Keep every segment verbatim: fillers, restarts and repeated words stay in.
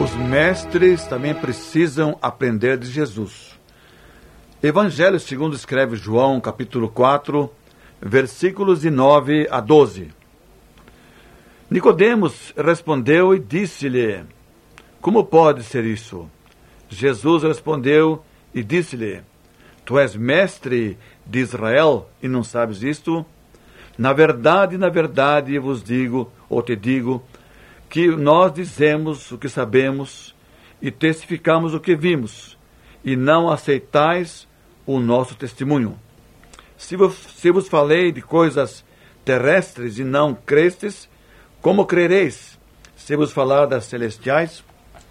Os mestres também precisam aprender de Jesus. Evangelho segundo escreve João, capítulo quatro, versículos de nove a doze. Nicodemos respondeu e disse-lhe: Como pode ser isso? Jesus respondeu e disse-lhe: Tu és mestre de Israel e não sabes isto? Na verdade, na verdade vos digo, ou te digo, que nós dizemos o que sabemos e testificamos o que vimos, e não aceitais o nosso testemunho. Se vos, se vos falei de coisas terrestres e não crestes, como crereis se vos falar das celestiais?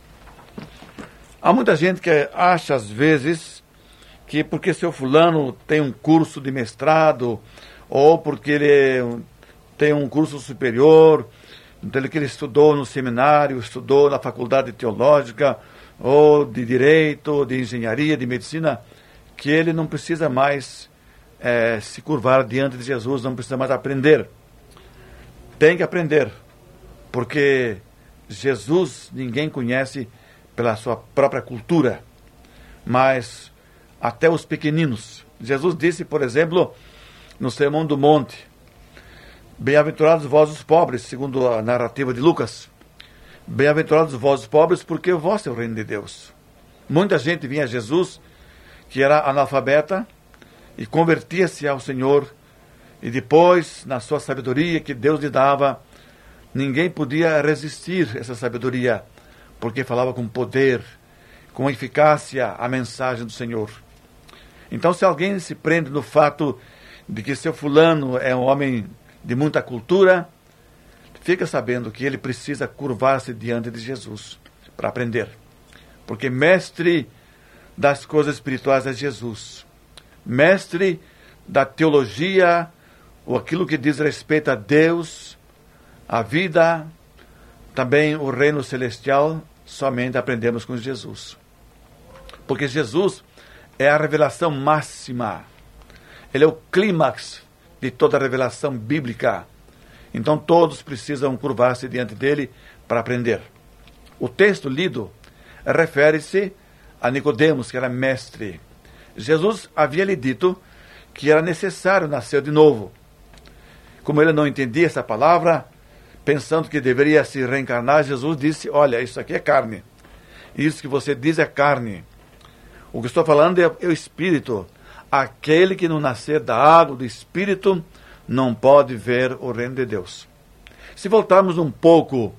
Há muita gente que acha às vezes que porque seu fulano tem um curso de mestrado, ou porque ele tem um curso superior, então que ele estudou no seminário, estudou na faculdade teológica, ou de direito, de engenharia, de medicina, que ele não precisa mais é, se curvar diante de Jesus, não precisa mais aprender. Tem que aprender, porque Jesus ninguém conhece pela sua própria cultura, mas até os pequeninos. Jesus disse, por exemplo, no Sermão do Monte: Bem-aventurados vós os pobres, segundo a narrativa de Lucas. Bem-aventurados vós os pobres, porque o vosso é o reino de Deus. Muita gente vinha a Jesus, que era analfabeta, e convertia-se ao Senhor, e depois, na sua sabedoria que Deus lhe dava, ninguém podia resistir a essa sabedoria, porque falava com poder, com eficácia a mensagem do Senhor. Então, se alguém se prende no fato de que seu fulano é um homem de muita cultura, fica sabendo que ele precisa curvar-se diante de Jesus para aprender. Porque mestre das coisas espirituais é Jesus. Mestre da teologia, ou aquilo que diz respeito a Deus, a vida, também o reino celestial, somente aprendemos com Jesus. Porque Jesus é a revelação máxima. Ele é o clímax de toda a revelação bíblica. Então todos precisam curvar-se diante dele para aprender. O texto lido refere-se a Nicodemos, que era mestre. Jesus havia lhe dito que era necessário nascer de novo. Como ele não entendia essa palavra, pensando que deveria se reencarnar, Jesus disse: olha, isso aqui é carne. Isso que você diz é carne. O que estou falando é o Espírito. Aquele que não nascer da água, do Espírito, não pode ver o reino de Deus. Se voltarmos um pouco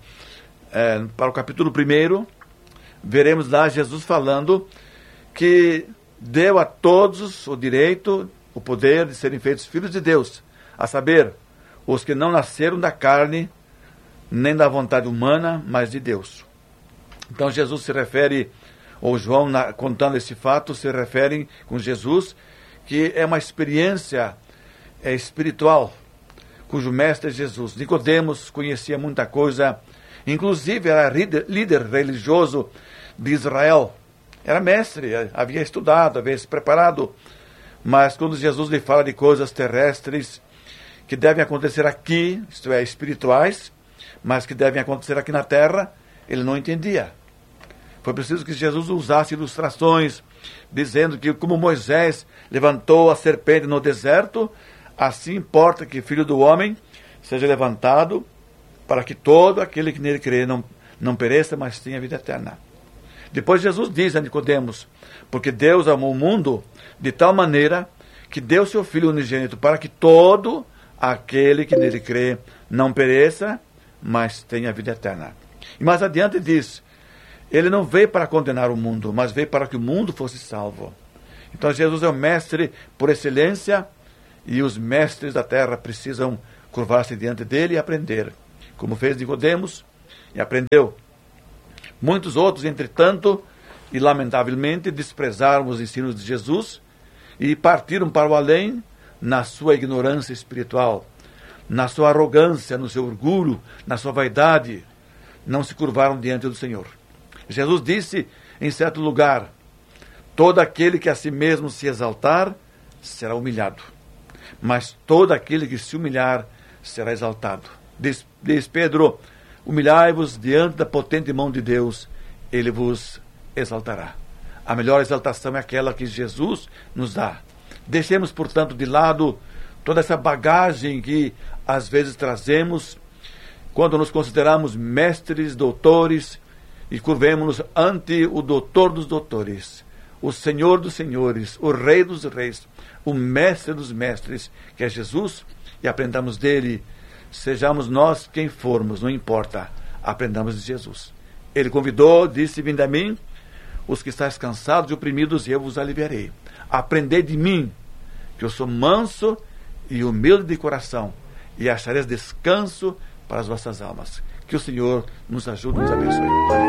é, para o capítulo primeiro, veremos lá Jesus falando que deu a todos o direito, o poder de serem feitos filhos de Deus, a saber, os que não nasceram da carne, nem da vontade humana, mas de Deus. Então Jesus se refere, ou João, na, contando esse fato, se refere com Jesus, que é uma experiência é, espiritual, cujo mestre é Jesus. Nicodemos conhecia muita coisa, inclusive era líder, líder religioso de Israel. Era mestre, havia estudado, havia se preparado, mas quando Jesus lhe fala de coisas terrestres que devem acontecer aqui, isto é, espirituais, mas que devem acontecer aqui na terra, ele não entendia. Foi preciso que Jesus usasse ilustrações, dizendo que como Moisés levantou a serpente no deserto, assim importa que o Filho do Homem seja levantado, para que todo aquele que nele crê não, não pereça, mas tenha vida eterna. Depois Jesus diz a Nicodemos: porque Deus amou o mundo de tal maneira que deu seu Filho unigênito, para que todo aquele que nele crê não pereça, mas tenha vida eterna. E mais adiante diz: ele não veio para condenar o mundo, mas veio para que o mundo fosse salvo. Então Jesus é o mestre por excelência, e os mestres da terra precisam curvar-se diante dele e aprender, como fez Nicodemos e aprendeu. Muitos outros, entretanto, e lamentavelmente, desprezaram os ensinos de Jesus e partiram para o além na sua ignorância espiritual, na sua arrogância, no seu orgulho, na sua vaidade, não se curvaram diante do Senhor. Jesus disse em certo lugar: todo aquele que a si mesmo se exaltar será humilhado, mas todo aquele que se humilhar será exaltado. Diz, diz Pedro: humilhai-vos diante da potente mão de Deus, Ele vos exaltará. A melhor exaltação é aquela que Jesus nos dá. Deixemos, portanto, de lado toda essa bagagem que às vezes trazemos quando nos consideramos mestres, doutores, e curvemos-nos ante o doutor dos doutores, o Senhor dos senhores, o Rei dos reis, o Mestre dos mestres, que é Jesus, e aprendamos dele. Sejamos nós quem formos, não importa, aprendamos de Jesus. Ele convidou, disse: vinde a mim, os que estáis cansados e oprimidos, e eu vos aliviarei. Aprendei de mim, que eu sou manso e humilde de coração, e achareis descanso para as vossas almas. Que o Senhor nos ajude e nos abençoe.